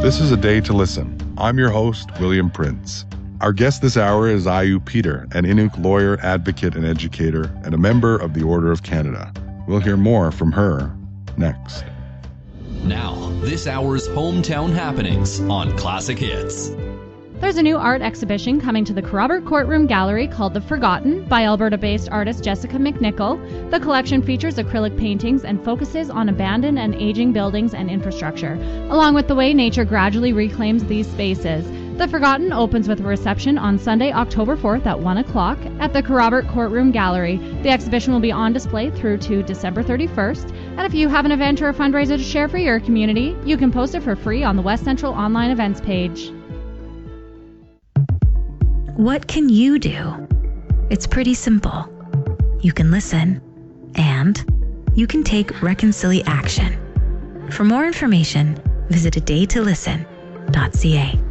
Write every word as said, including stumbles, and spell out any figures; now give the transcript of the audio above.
This is A Day to Listen. I'm your host, William Prince. Our guest this hour is Ayu Peter, an Inuk lawyer, advocate, and educator, and a member of the Order of Canada. We'll hear more from her next. Now, this hour's hometown happenings on Classic Hits. There's a new art exhibition coming to the Robert Courtroom Gallery called The Forgotten by Alberta-based artist Jessica McNichol. The collection features acrylic paintings and focuses on abandoned and aging buildings and infrastructure, along with the way nature gradually reclaims these spaces. The Forgotten opens with a reception on Sunday, October fourth at one o'clock at the Robert Courtroom Gallery. The exhibition will be on display through to December thirty-first. And if you have an event or a fundraiser to share for your community, you can post it for free on the West Central online events page. What can you do? It's pretty simple. You can listen, and you can take reconciliation action. For more information, visit a day to listen dot c a.